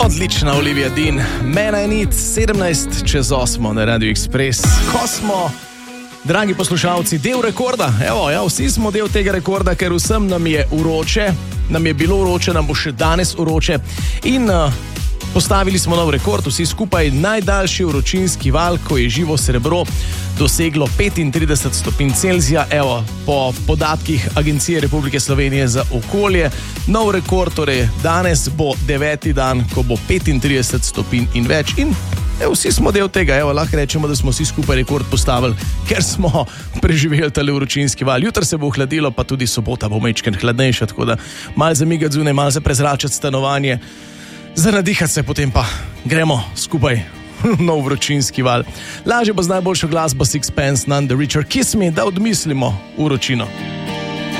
Odlična Olivia Dean, Man I Need, 7:17 na Radio Express. Ko smo, dragi poslušalci, del rekorda, vsi smo del tega rekorda, ker vsem nam je vroče, nam je bilo vroče, nam bo še danes vroče in postavili smo nov rekord, vsi skupaj najdaljši vročinski val, ko je živo srebro doseglo 35 stopinj Celzija. Po podatkih Agencije Republike Slovenije za okolje, nov rekord, torej danes bo 9. dan, ko bo 35 stopinj in več in vsi smo del tega, lahko rečemo, da smo vsi skupaj rekord postavili, ker smo preživeli tale vročinski val. Jutri se bo hladilo, pa tudi sobota bo majčkeno hladnejša, tako da malo zamigati zunaj, malo prezračati stanovanje, za nadihati se, potem pa gremo skupaj nov vročinski val. Lažje bo z najboljšo glasbo Sixpence, None the Richer, Kiss Me, da odmislimo vročino.